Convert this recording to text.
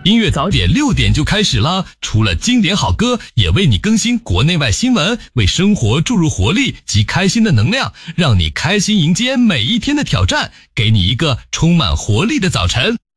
音乐早点6点就开始啦，除了经典好歌，也为你更新国内外新闻，为生活注入活力及开心的能量，让你开心迎接每一天的挑战，给你一个充满活力的早晨。